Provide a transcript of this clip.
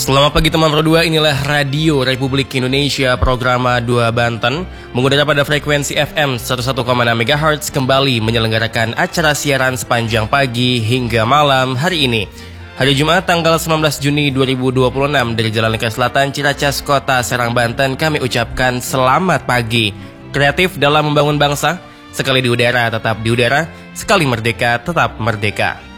Selamat pagi teman berdua, inilah Radio Republik Indonesia Programa 2 Banten mengudara pada frekuensi FM 101,6 MHz kembali menyelenggarakan acara siaran sepanjang pagi hingga malam hari ini. Hari Jumat tanggal 19 Juni 2026 dari Jalan Lingkar Selatan, Ciracas, Kota Serang, Banten kami ucapkan selamat pagi. Kreatif dalam membangun bangsa, sekali di udara tetap di udara, sekali merdeka tetap merdeka.